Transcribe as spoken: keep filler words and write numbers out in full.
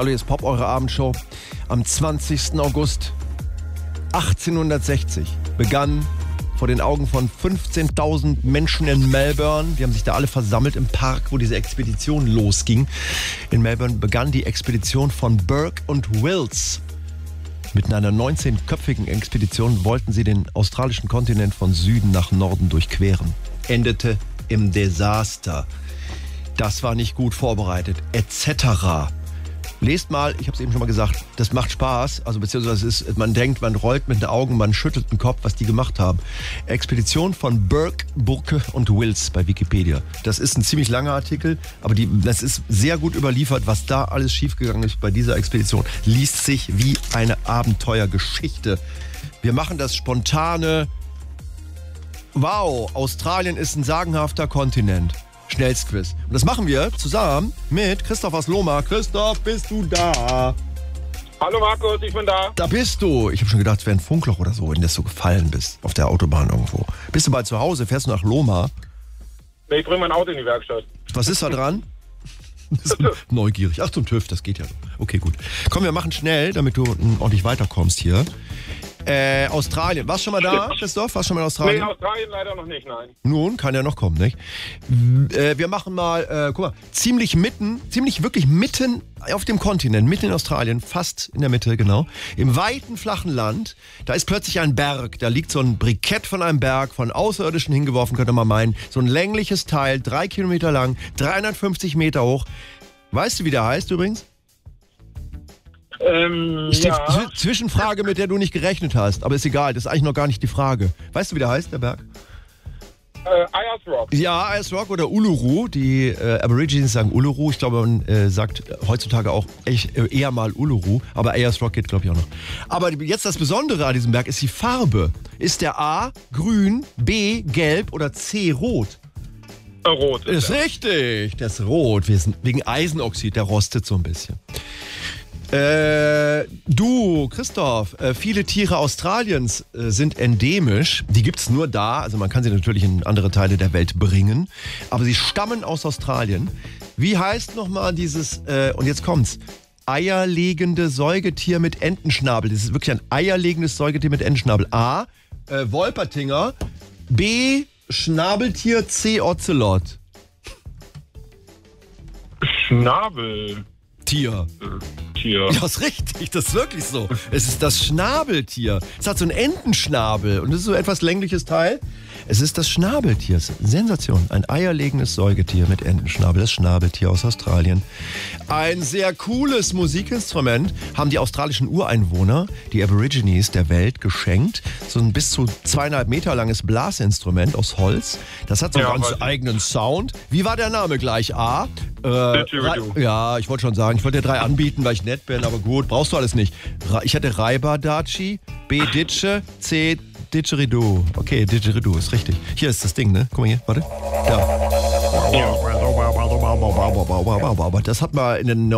Hallo, hier ist Pop, eure Abendshow. Am zwanzigsten August achtzehnhundertsechzig begann vor den Augen von fünfzehntausend Menschen in Melbourne, die haben sich da alle versammelt im Park, wo diese Expedition losging. In Melbourne begann die Expedition von Burke und Wills. Mit einer neunzehnköpfigen Expedition wollten sie den australischen Kontinent von Süden nach Norden durchqueren. Endete im Desaster. Das war nicht gut vorbereitet, et cetera. Lest mal, ich habe es eben schon mal gesagt, das macht Spaß, also beziehungsweise es ist, man denkt, man rollt mit den Augen, man schüttelt den Kopf, was die gemacht haben. Expedition von Burke, Burke und Wills bei Wikipedia. Das ist ein ziemlich langer Artikel, aber die, das ist sehr gut überliefert, was da alles schiefgegangen ist bei dieser Expedition. Liest sich wie eine Abenteuergeschichte. Wir machen das spontane. Wow, Australien ist ein sagenhafter Kontinent. Schnellstquiz. Und das machen wir zusammen mit Christoph aus Lohmar. Christoph, bist du da? Hallo Markus, ich bin da. Da bist du. Ich habe schon gedacht, es wäre ein Funkloch oder so, in das du gefallen bist. Auf der Autobahn irgendwo. Bist du bald zu Hause? Fährst du nach Lohmar? Nee, ich bringe mein Auto in die Werkstatt. Was ist da dran? Neugierig. Ach, zum TÜV, das geht ja. Okay, gut. Komm, wir machen schnell, damit du ordentlich weiterkommst hier. Äh, Australien. Warst du schon mal da, Christoph? Warst du schon mal in Australien? Nee, Australien leider noch nicht, nein. Nun, kann ja noch kommen, nicht? Äh, wir machen mal, äh, guck mal, ziemlich mitten, ziemlich wirklich mitten auf dem Kontinent, mitten in Australien, fast in der Mitte, genau. Im weiten, flachen Land, da ist plötzlich ein Berg. Da liegt so ein Brikett von einem Berg, von Außerirdischen hingeworfen, könnte man meinen. So ein längliches Teil, drei Kilometer lang, dreihundertfünfzig Meter hoch. Weißt du, wie der heißt übrigens? Ähm, ist die ja. Z- Zwischenfrage, mit der du nicht gerechnet hast, aber ist egal, das ist eigentlich noch gar nicht die Frage. Weißt du, wie der heißt, der Berg? Äh, Ayers Rock. Ja, Ayers Rock oder Uluru. Die äh, Aborigines sagen Uluru. Ich glaube, man äh, sagt heutzutage auch echt, äh, eher mal Uluru. Aber Ayers Rock geht, glaube ich, auch noch. Aber jetzt das Besondere an diesem Berg ist die Farbe. Ist der A grün, B gelb oder C rot? Rot. Ist, ist richtig, das ist rot. Wir sind wegen Eisenoxid, der rostet so ein bisschen. Äh, du, Christoph, äh, viele Tiere Australiens äh, sind endemisch. Die gibt's nur da, also man kann sie natürlich in andere Teile der Welt bringen. Aber sie stammen aus Australien. Wie heißt nochmal dieses, äh, und jetzt kommt's, eierlegende Säugetier mit Entenschnabel. Das ist wirklich ein eierlegendes Säugetier mit Entenschnabel. A, äh, Wolpertinger. B, Schnabeltier. C, Ocelot. Schnabel. Tier. Tier. Ja, ist richtig, das ist wirklich so. Es ist das Schnabeltier. Es hat so einen Entenschnabel und das ist so ein etwas längliches Teil. Es ist das Schnabeltier. Sensation. Ein eierlegendes Säugetier mit Entenschnabel. Das Schnabeltier aus Australien. Ein sehr cooles Musikinstrument haben die australischen Ureinwohner, die Aborigines der Welt, geschenkt. So ein bis zu zweieinhalb Meter langes Blasinstrument aus Holz. Das hat so einen Ja, ganz weiß ich. eigenen Sound. Wie war der Name gleich? A? Äh, Didgeridoo. Ra- ja, ich wollte schon sagen, ich wollte dir drei anbieten, weil ich nett bin, aber gut, brauchst du alles nicht. Ra- Ich hatte Raibadachi, B. Ditsche, C. Didgeridoo. Okay, Didgeridoo ist richtig. Hier ist das Ding, ne? Guck mal hier, warte. Da. Das hat mal in den